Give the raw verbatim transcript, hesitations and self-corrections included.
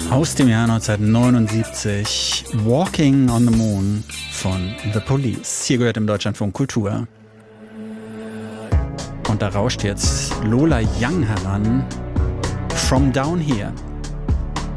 Aus dem Jahr neunzehnhundertneunundsiebzig, Walking on the Moon von The Police. Hier gehört im Deutschlandfunk Kultur. Und da rauscht jetzt Lola Young heran, From Down Here.